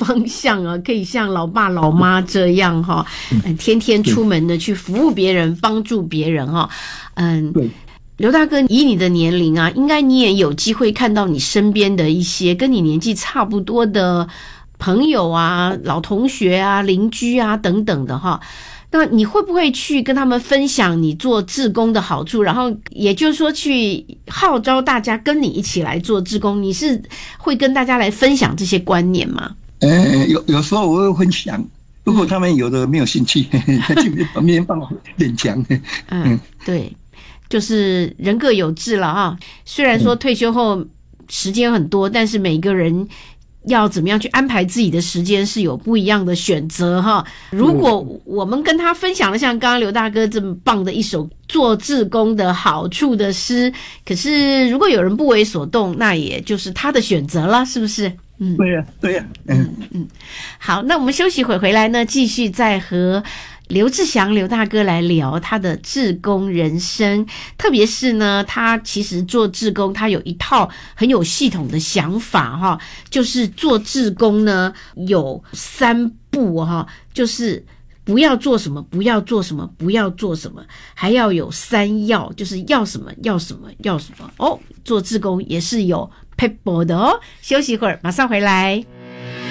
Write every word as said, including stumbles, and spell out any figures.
方向啊，可以像老爸老妈这样哈，嗯，天天出门的去服务别人，帮助别人哈，嗯，对。刘大哥，以你的年龄啊，应该你也有机会看到你身边的一些跟你年纪差不多的朋友啊、老同学啊、邻居啊等等的哈。那你会不会去跟他们分享你做志工的好处，然后也就是说去号召大家跟你一起来做志工？你是会跟大家来分享这些观念吗？ 呃，有有时候我会分享，如果他们有的没有兴趣，他就旁边帮我勉强。 嗯，对。就是人各有志了啊。虽然说退休后时间很多，但是每个人要怎么样去安排自己的时间是有不一样的选择哈。如果我们跟他分享了像刚刚刘大哥这么棒的一首做志工的好处的诗，可是如果有人不为所动，那也就是他的选择了，是不是？ 嗯，对呀，对呀， 嗯嗯。好，那我们休息会回来呢，继续再和刘志祥刘大哥来聊他的志工人生，特别是呢，他其实做志工，他有一套很有系统的想法哈，就是做志工呢有三不哈，就是不要做什么，不要做什么，不要做什么，还要有三要，就是要什么，要什么，要什么哦。做志工也是有 people 的哦。休息一会儿，马上回来。